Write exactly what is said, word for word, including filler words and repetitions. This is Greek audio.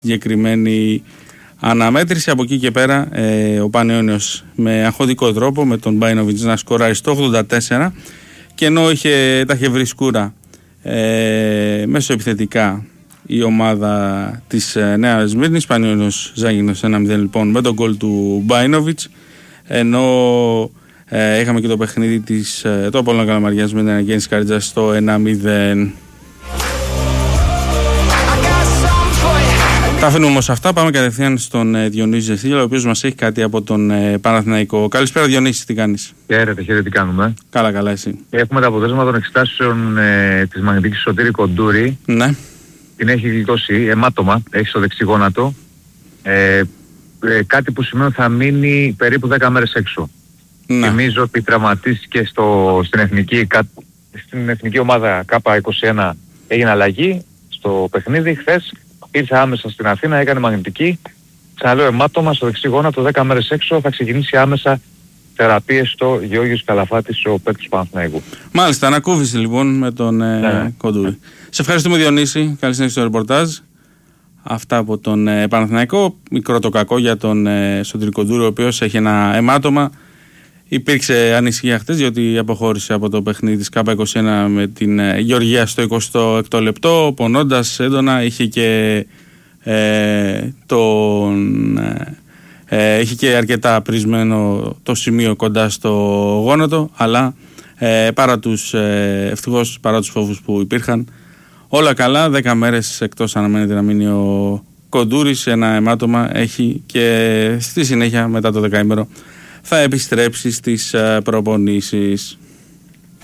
συγκεκριμένη αναμέτρηση. Από εκεί και πέρα ε, ο Πανιώνιος με αγχωτικό τρόπο με τον Μπάινοβιτς να σκοράρει στο ογδόντα τέσσερα, και ενώ είχε, τα είχε βρει σκούρα ε, μέσω επιθετικά η ομάδα της ε, Νέας Σμύρνης, Πανιώνιος Ζάγινος ένα μηδέν λοιπόν με τον γκολ του Μπάινοβιτς, ενώ ε, είχαμε και το παιχνίδι της ε, το Απόλλωνα Καλαμαριάς με την Αναγέννηση Καριτζάς στο ένα μηδέν. Τα αφήνουμε όμως αυτά, πάμε κατευθείαν στον ε, Διονύση Ζεσίλια, ο οποίος μας έχει κάτι από τον ε, Παναθηναϊκό. Καλησπέρα Διονύση, τι κάνεις? Χαίρετε, χαίρετε, τι κάνουμε? Καλά, καλά, εσύ? Έχουμε τα αποτέλεσμα των εξετάσεων ε, της μαγνητικής Σωτήρη Κοντούρη. Ναι. Την έχει γλιτώσει αιμάτωμα, έχει στο δεξί γόνατο. Ε, ε, κάτι που σημαίνει ότι θα μείνει περίπου δέκα μέρες έξω. Ναι. Θυμίζω ότι τραυματίστηκε στο, στην, εθνική, στην εθνική ομάδα Κ είκοσι ένα, έγινε αλλαγή στο παιχνίδι χθες. Ήρθε άμεσα στην Αθήνα, έκανε μαγνητική. Ξαναλέω, αιμάτωμα στο δεξί γόνατο, δέκα μέρες έξω. Θα ξεκινήσει άμεσα θεραπείες στο Γεώργιος Καλαφάτης, ο παίκτης του Παναθηναϊκού. Μάλιστα, ανακούφιση λοιπόν με τον ναι. ε, Κοντούρη. Σε ευχαριστούμε Διονύση, καλή συνέχεια στο ρεπορτάζ. Αυτά από τον ε, Παναθηναϊκό. Μικρό το κακό για τον ε, Σωτήρη Κοντούρη, ο οποίος έχει ένα αιμάτωμα. Υπήρξε ανησυχία χτες διότι αποχώρησε από το παιχνίδι της Κ είκοσι ένα με την ε, Γεωργία στο εικοστό έκτο λεπτό, πονώντας έντονα. Είχε και, ε, τον, ε, είχε και αρκετά πρισμένο το σημείο κοντά στο γόνατο, αλλά ε, παρά τους, ε, ευτυχώς παρά τους φόβους που υπήρχαν, όλα καλά. Δέκα μέρες εκτός αναμένεται να μείνει ο Κοντούρης. Ένα αιμάτωμα έχει και στη συνέχεια μετά το δεκαήμερο θα επιστρέψει στις προπονήσεις.